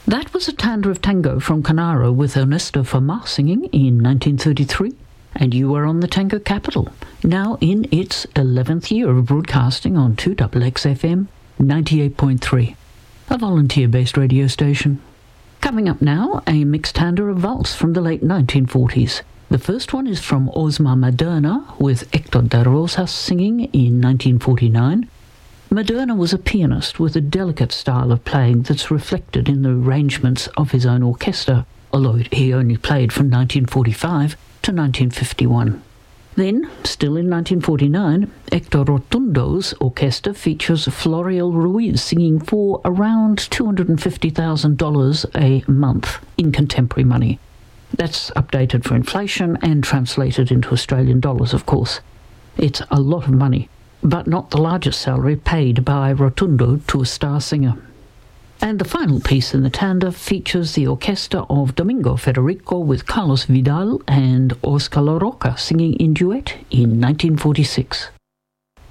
That was a tanda of tango from Canaro with Ernesto Fama singing in 1933. And you are on the Tango Capital, now in its 11th year of broadcasting on 2XXFM 98.3, a volunteer-based radio station. Coming up now, a mixed tanda of valse from the late 1940s. The first one is from Ozma Maderna with Hector de Rosas singing in 1949. Maderna was a pianist with a delicate style of playing that's reflected in the arrangements of his own orchestra, although he only played from 1945 to 1951. Then, still in 1949, Hector Rotundo's orchestra features Florial Ruiz singing for around $250,000 a month in contemporary money. That's updated for inflation and translated into Australian dollars, of course. It's a lot of money, but not the largest salary paid by Rotundo to a star singer. And the final piece in the tanda features the orchestra of Domingo Federico with Carlos Vidal and Oscar La Roca singing in duet in 1946.